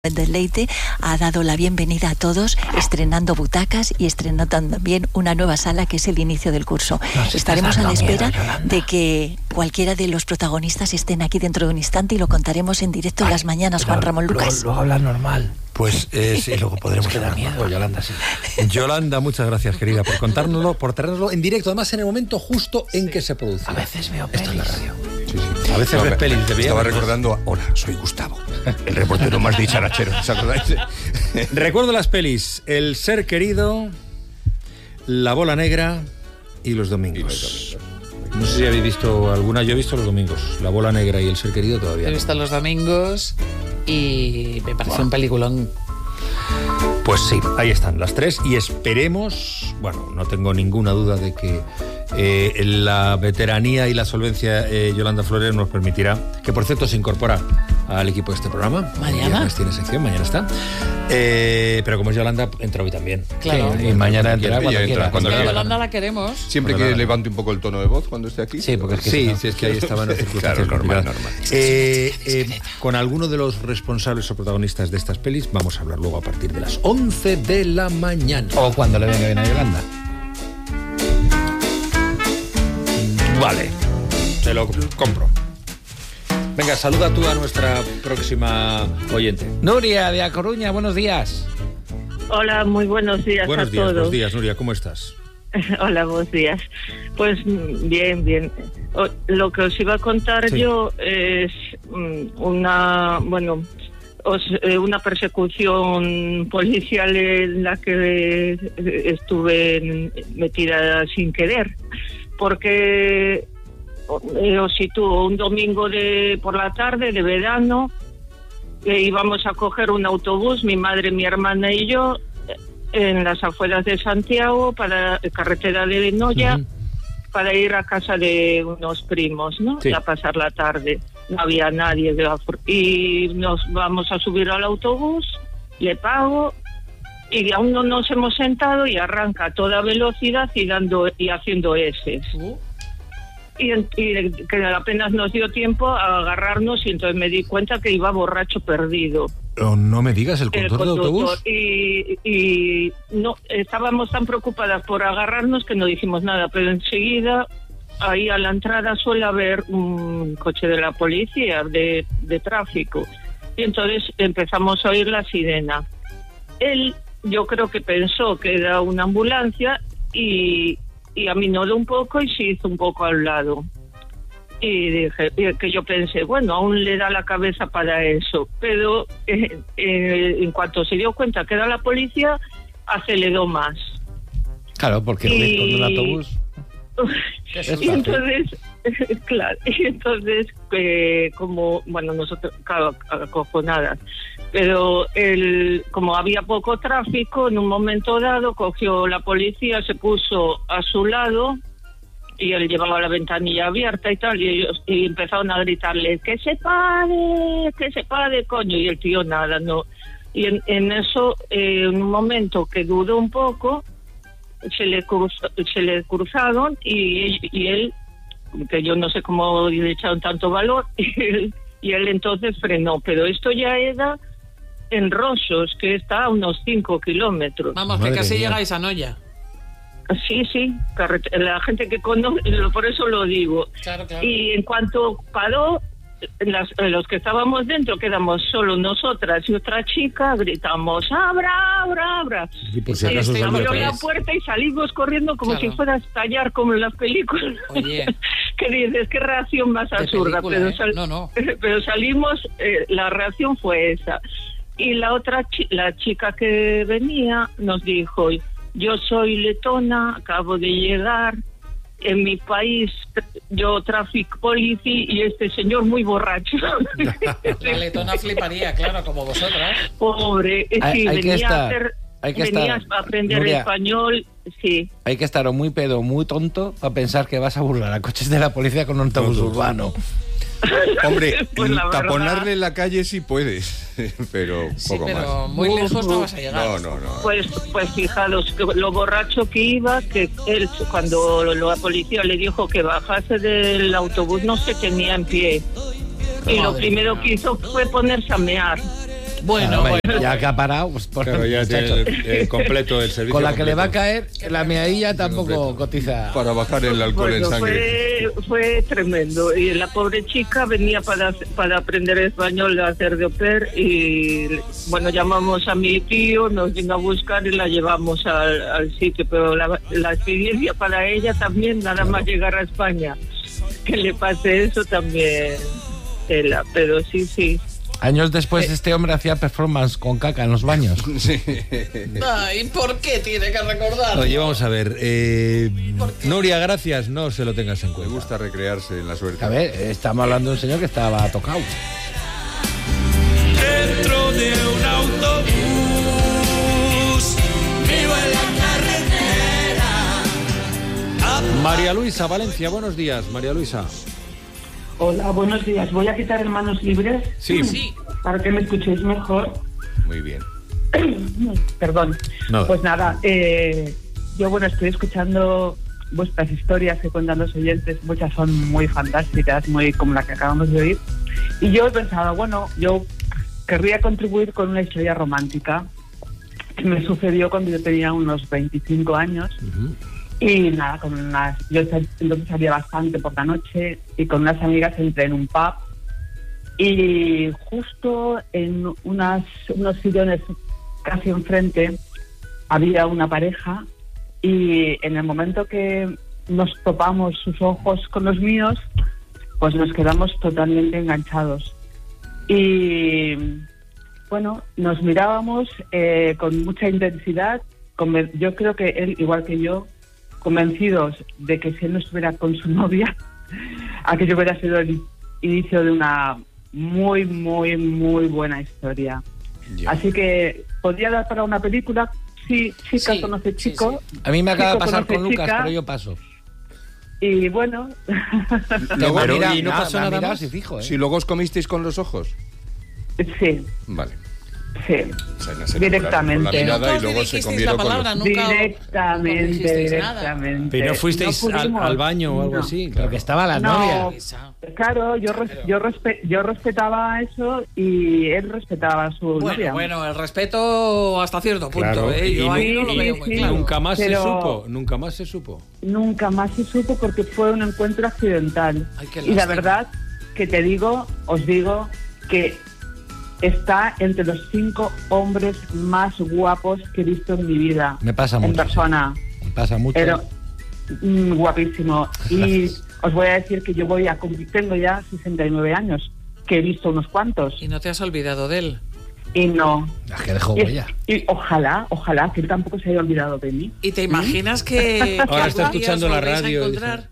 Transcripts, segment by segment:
del Leite ha dado la bienvenida a todos, estrenando butacas y estrenando también una nueva sala que es el inicio del curso. Estaremos a la espera de que cualquiera de los protagonistas estén aquí dentro de un instante y lo contaremos en directo en las mañanas, Juan Ramón Lucas. Luego hablar normal. Pues sí, luego podremos quedar miedo, Yolanda, sí. Yolanda, muchas gracias, querida, por contárnoslo, por traernoslo en directo, además en el momento justo en que se produce. A veces veo pelis. Esto es la radio. Sí. A veces ves pelis. Estaba recordando, hola, soy Gustavo, el reportero más dicharachero, ¿os acordáis? Recuerdo las pelis: El ser querido, La bola negra y Los domingos. No sé si habéis visto alguna. Yo he visto Los domingos. La bola negra y El ser querido todavía. He visto Los domingos y me parece un peliculón. Pues sí, ahí están las tres y esperemos, bueno, no tengo ninguna duda de que la veteranía y la solvencia Yolanda Flores nos permitirá, que por cierto se incorpora al equipo de este programa. Mañana tiene sección, mañana está. Pero como es Yolanda, entra hoy también. Claro. Y mañana entrará cuando quiera. Yolanda la queremos. Siempre que levante un poco el tono de voz cuando esté aquí. Sí, porque es que si es que ahí estaban las circunstancias. Claro, normal. Con alguno de los responsables o protagonistas de estas pelis vamos a hablar luego a partir de las 11 de la mañana. O cuando le venga bien a Yolanda. Vale, te lo compro. Venga, saluda tú a nuestra próxima oyente. Nuria, de A Coruña, buenos días. Hola, muy buenos días a todos. Buenos días, Nuria, ¿cómo estás? Hola, buenos días. Pues bien. Lo que os iba a contar yo es una persecución policial en la que estuve metida sin querer, porque os sitúo un domingo por la tarde de verano, íbamos a coger un autobús, mi madre, mi hermana y yo, en las afueras de Santiago, para carretera de Noya, para ir a casa de unos primos, ¿no? Sí. A pasar la tarde. No había nadie. Y nos vamos a subir al autobús, le pago, y aún no nos hemos sentado y arranca a toda velocidad y haciendo S. Y que apenas nos dio tiempo a agarrarnos y entonces me di cuenta que iba borracho perdido. No me digas, el conductor de autobús. Y no estábamos tan preocupadas por agarrarnos que no dijimos nada, pero enseguida ahí a la entrada suele haber un coche de la policía de tráfico y entonces empezamos a oír la sirena. Él, yo creo que pensó que era una ambulancia y aminoró un poco y se hizo un poco al lado. Y dije que yo pensé, bueno, aún le da la cabeza para eso, pero en cuanto se dio cuenta que era la policía, aceleró más. Claro, porque con un autobús. Y entonces, como, bueno, nosotros, claro, acojonadas, pero como había poco tráfico, en un momento dado cogió la policía, se puso a su lado y él llevaba la ventanilla abierta y tal, y ellos empezaron a gritarle que se pare, coño, y el tío nada, no. Y en eso, en un momento que dudó un poco, se le cruzaron y él, que yo no sé cómo le echaron tanto valor, y él entonces frenó, pero esto ya era en Rosos, que está a unos 5 kilómetros. Vamos, que casi llegáis a Noya. Sí, la gente que conoce, por eso lo digo. Claro. Y en cuanto paró, los que estábamos dentro, quedamos solo nosotras y otra chica, gritamos ¡abra! Y por si acaso abrió la puerta y salimos corriendo como si fuera a estallar como en las películas. Oye. ¿Qué dices? ¿Qué reacción más absurda? Pero salimos, la reacción fue esa. Y la chica que venía nos dijo: yo soy letona, acabo de llegar, en mi país yo traffic policy y este señor muy borracho. La letona fliparía, claro, como vosotras. Pobre, sí, venía a aprender Nuria, español, sí. Hay que estar o muy pedo o muy tonto para pensar que vas a burlar a coches de la policía con un autobús urbano. Hombre, pues taponarle la calle sí puedes, pero poco más. Pero muy lejos no vas a llegar. No. Pues fijaros, que lo borracho que iba, que él, cuando la policía le dijo que bajase del autobús, no se tenía en pie. Y lo primero que hizo fue ponerse a mear. Bueno, Ya que ha parado, pues por Pero ya muchacho. tiene completo el servicio. Con la que completo. le va a caer, la miadilla tampoco Completo. cotiza. Para bajar el alcohol en Bueno, sangre. fue tremendo. Y la pobre chica venía para aprender español, a hacer de au pair, y bueno, llamamos a mi tío, nos vino a buscar y la llevamos al sitio. Pero la experiencia para ella también, nada más llegar a España, que le pase eso también, tela. Pero sí. Años después este hombre hacía performance con caca en los baños. Ay, ¿por qué tiene que recordar? Oye, vamos a ver. Nuria, gracias. No se lo tengas en Me cuenta. gusta recrearse en la suerte. A ver, estamos hablando de un señor que estaba tocado. Dentro de un autobús, vivo en la carretera. María Luisa, Valencia, buenos días. María Luisa. Hola, buenos días. Voy a quitar manos libres Sí. para que me escuchéis mejor. Muy bien. Perdón. Nada. Pues nada, yo estoy escuchando vuestras historias que cuentan los oyentes. Muchas son muy fantásticas, muy como la que acabamos de oír. Y yo he pensado, yo querría contribuir con una historia romántica que me sucedió cuando yo tenía unos 25 años. Y nada, yo entonces salía bastante por la noche y con unas amigas entré en un pub y justo en unos sillones casi enfrente había una pareja y en el momento que nos topamos sus ojos con los míos, pues nos quedamos totalmente enganchados. Y bueno, nos mirábamos con mucha intensidad. Yo creo que él, igual que yo, convencidos de que si él no estuviera con su novia, aquello hubiera sido el inicio de una muy, muy, muy buena historia. Ya. Así que podría dar para una película. Sí, chica Sí, conoce sí, chico. A mí me acaba de Chico pasar conoce con Lucas, chica. pero yo paso. Y bueno, Luego, Me ha pero, mirado- ¿y no me ha- pasó me ha nada mirado más? así fijo, ¿eh? Si luego os comisteis con los ojos. sí, Vale. sí. Se Directamente. Con la mirada Nunca y os luego se dirigisteis comieron la con palabra, los... nunca Directamente, dijisteis nada. directamente. ¿Pero no fuisteis pudimos. al baño o algo No. así? Pero que estaba la novia. Esa. Claro, yo respetaba eso y él respetaba a su novia. Bueno, el respeto hasta cierto punto, Claro, ¿eh? Yo y ahí no lo sí, veo muy sí. claro. Nunca más se Pero- supo. Nunca más se supo. Nunca más se supo porque fue un encuentro accidental. Ay, qué Y la lástima. verdad que os digo que está entre los 5 hombres más guapos que he visto en mi vida. Me pasa en mucho. persona. Me pasa mucho. Pero guapísimo. Y os voy a decir que yo tengo ya 69 años, que he visto unos cuantos. Y no te has olvidado de él. Y no. Es que dejó Y, huella. y ojalá que él tampoco se haya olvidado de mí. ¿Y te imaginas que Ahora está algún día escuchando os la volvéis a radio, encontrar?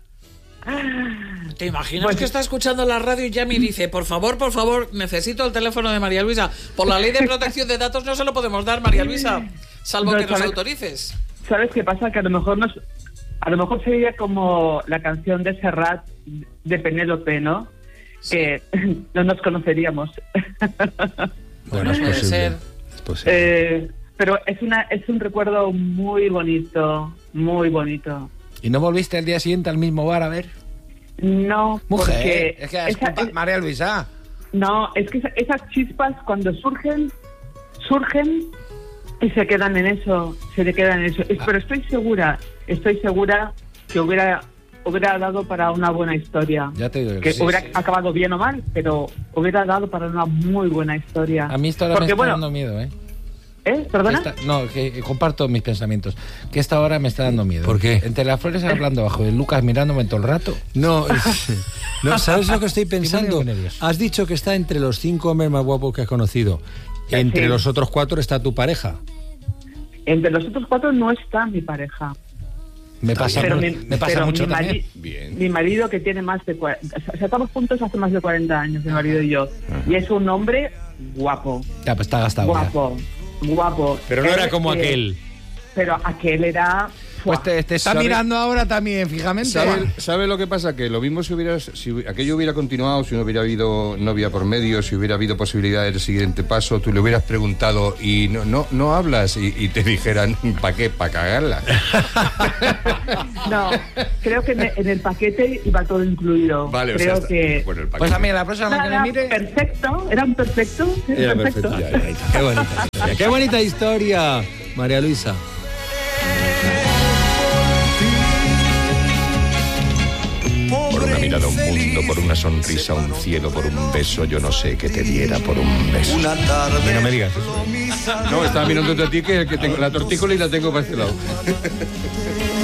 ¿Te imaginas Pues- que está escuchando la radio y ya me dice, por favor, necesito el teléfono de María Luisa? Por la ley de protección de datos no se lo podemos dar, María Luisa, salvo No, que nos ¿sabes? autorices. ¿Sabes qué pasa? Que a lo mejor sería como la canción de Serrat de Penélope, ¿no? Que no nos conoceríamos. Bueno, es puede posible. ser. Es posible. Pero es un recuerdo muy bonito, muy bonito. ¿Y no volviste al día siguiente al mismo bar a ver? No, Mujer, porque es que es culpa- María Luisa. no, es que esas chispas cuando surgen y se quedan en eso, Pero estoy segura que hubiera dado para una buena historia. Ya te digo Que sí, hubiera sí. acabado bien o mal, pero hubiera dado para una muy buena historia. A mí esto ahora me Porque, está bueno, dando miedo, ¿eh? ¿Perdona? No, que comparto mis pensamientos. Que esta hora me está dando miedo. ¿Por qué? Entre las flores hablando abajo y Lucas mirándome todo el rato. No, no, ¿sabes lo que estoy pensando? muy nervioso. Has dicho que está entre los 5 hombres más guapos que has conocido. Entre Sí. los otros 4 está tu pareja. Entre los otros 4 no está mi pareja. Me pasa, Pero me pasa mucho mi también. Bien. Mi marido, que tiene más de 40... O sea, estamos juntos hace más de 40 años, mi marido y yo. Y es un hombre guapo. Ya, pues está gastado. ya. Guapo. Pero no era como Él, aquel. Pero aquel era Pues te está ¿Sabe? mirando ahora también, fijamente. ¿Sabe lo que pasa? Que lo mismo si aquello hubiera continuado, si no hubiera habido novia por medio, si hubiera habido posibilidad del siguiente paso, tú le hubieras preguntado y no hablas y te dijeran, ¿para qué? ¿Para cagarla? No, creo que en el paquete iba todo incluido. Vale, creo o sea, que... bueno, el paquete. Pues a mí la próxima que me mire... perfecto, eran perfectos. Era perfecto. Qué bonita historia. Qué bonita historia, María Luisa. Por una mirada un mundo, por una sonrisa un cielo, por un beso yo no sé qué te diera por un beso. Y no me digas eso. No, estaba mirando a ti que tengo la tortícola y la tengo para este lado.